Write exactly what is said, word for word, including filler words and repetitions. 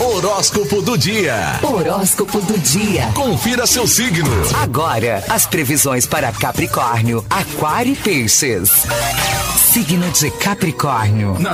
Horóscopo do dia. Horóscopo do dia. Confira seu signo. Agora, as previsões para Capricórnio, Aquário e Peixes. Signo de Capricórnio.